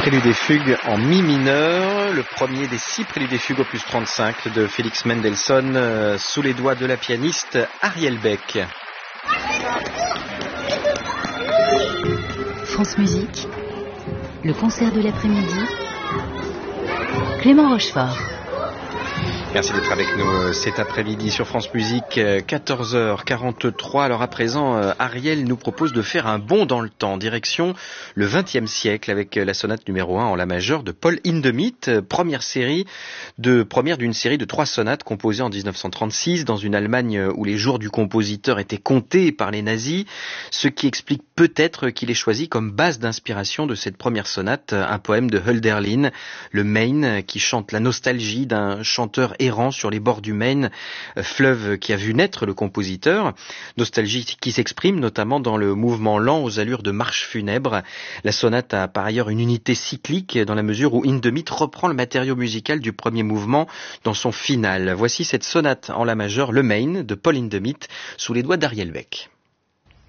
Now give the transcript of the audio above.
Prélude et fugue en mi mineur, le premier des 6 préludes et fugues opus 35 de Félix Mendelssohn, sous les doigts de la pianiste Ariel Beck. France Musique, le concert de l'après-midi, Clément Rochefort. Merci d'être avec nous cet après-midi sur France Musique, 14h43. Alors à présent, Ariel nous propose de faire un bond dans le temps, direction le XXe siècle avec la sonate numéro 1 en la majeure de Paul Hindemith, première d'une série de 3 sonates composées en 1936 dans une Allemagne où les jours du compositeur étaient comptés par les nazis, ce qui explique peut-être qu'il ait choisi comme base d'inspiration de cette première sonate un poème de Hölderlin, le Main, qui chante la nostalgie d'un chanteur errant sur les bords du Main, fleuve qui a vu naître le compositeur. Nostalgie qui s'exprime notamment dans le mouvement lent aux allures de marche funèbre. La sonate a par ailleurs une unité cyclique dans la mesure où Hindemith reprend le matériau musical du premier mouvement dans son final. Voici cette sonate en la majeure, le Main de Paul Hindemith, sous les doigts d'Ariel Beck.